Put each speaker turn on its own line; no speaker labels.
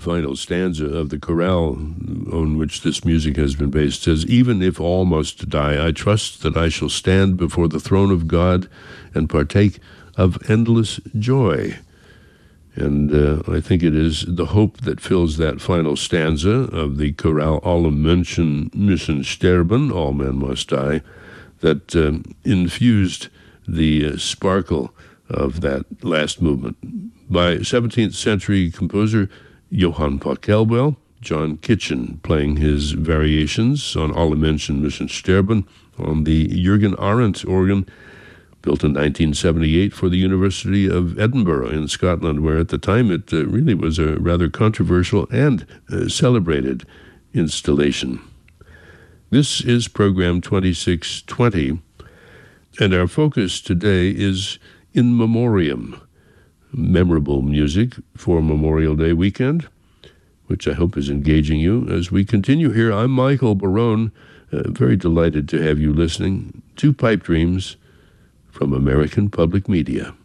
final stanza of the chorale on which this music has been based says, "Even if all must die, I trust that I shall stand before the throne of God and partake of endless joy." And I think it is the hope that fills that final stanza of the chorale, "Alle Menschen müssen sterben," all men must die, that infused the sparkle of that last movement. By 17th century composer Johann Pachelbel, John Kitchen playing his variations on "Alle Menschen müssen sterben" on the Jürgen Arendt organ, built in 1978 for the University of Edinburgh in Scotland, where at the time it really was a rather controversial and celebrated installation. This is program 2620, and our focus today is in memoriam, memorable music for Memorial Day weekend, which I hope is engaging you as we continue here. I'm Michael Barone, very delighted to have you listening to Pipe Dreams from American Public Media.